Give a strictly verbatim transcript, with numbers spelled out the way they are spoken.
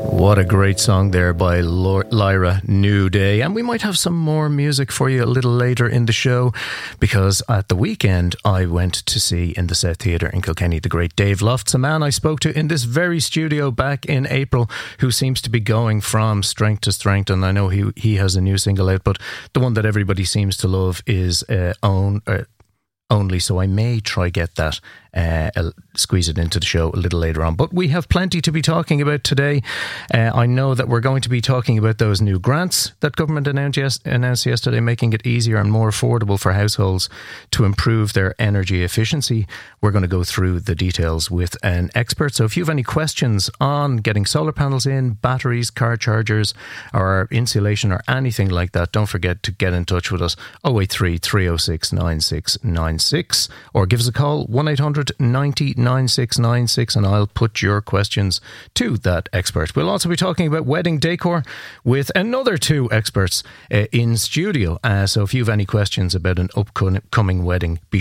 What a great song there by Lyra New Day. And we might have some more music for you a little later in the show, because at the weekend I went to see in the South Theatre in Kilkenny the great Dave Lofts, a man I spoke to in this very studio back in April, who seems to be going from strength to strength. And I know he he has a new single out, but the one that everybody seems to love is uh, Own... Uh, Only, so I may try get that, uh, squeeze it into the show a little later on. But we have plenty to be talking about today. Uh, I know that we're going to be talking about those new grants that government announced, yes, announced yesterday, making it easier and more affordable for households to improve their energy efficiency. We're going to go through the details with an expert. So if you have any questions on getting solar panels in, batteries, car chargers, or insulation or anything like that, don't forget to get in touch with us, oh eight three, three oh six, nine six nine six, or give us a call, one eight hundred, ninety, ninety-six ninety-six, and I'll put your questions to that expert. We'll also be talking about wedding decor with another two experts uh, in studio. Uh, so if you have any questions about an upcoming wedding, be